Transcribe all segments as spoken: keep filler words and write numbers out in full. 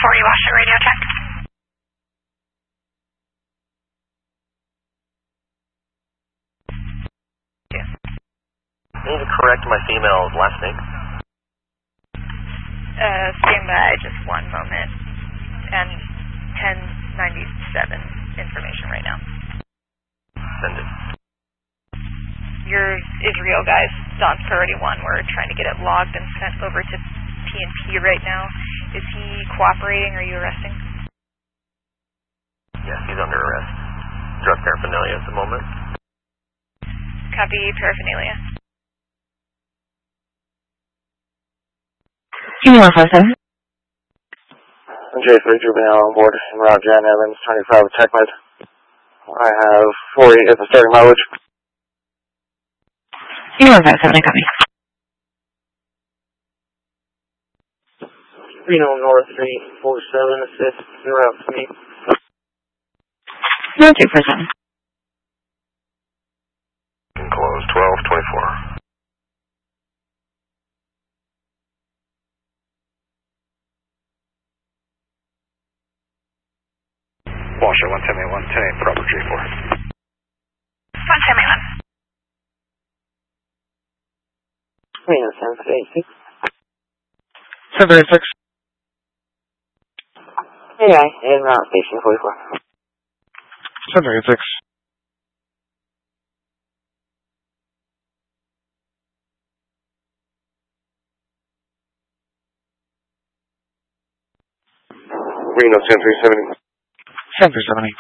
forty, Washington radio check. Yeah. I need to correct my female's last name. Uh, stand by just one moment. And ten ninety-seven information right now. Send it. Your Israel guys, Don's priority one. We're trying to get it logged and sent over to P and P right now. Is he cooperating? Are you arresting? Yes, he's under arrest. Drug paraphernalia at the moment. Copy paraphernalia. one five seven. J three Juvenile on board en route Jan Evans, twenty-five with TechMed. I have forty at the starting mileage. one five seven, I copy. Reno North three four seven, assist, en route to me. No, two four seven. Close, twelve twenty-four. Washer, one ten eight, one ten eight, Bravo J four. one ten eight one. Reno seven eight six. seven eight six. Hey, guy, en route station forty-four. seven eight six. Reno ten three seventy. ten three seventy.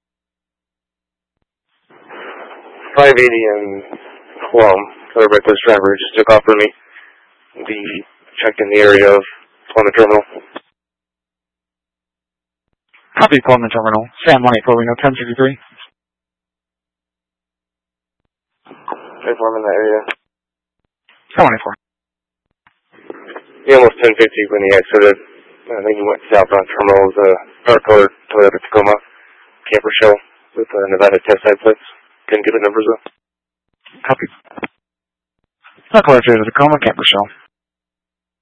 five eighty and Plum, other reckless driver just took off for me. The check in the area of Plum Terminal. Copy Plum Terminal. Sam one eight four, Reno ten sixty-three. If I'm in that area. Sam one eight four. He almost ten fifty when he exited. I think he went southbound terminal with a dark colored Toyota Tacoma camper shell with uh, Nevada test side plates. Couldn't get the numbers up. Copy. Dark colored Toyota Tacoma camper shell.